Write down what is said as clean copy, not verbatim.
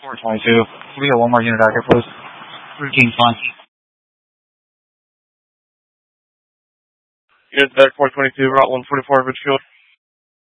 422. We got one more unit out here, please. Routine's fine. Unit back 422, Route 144, Richfield.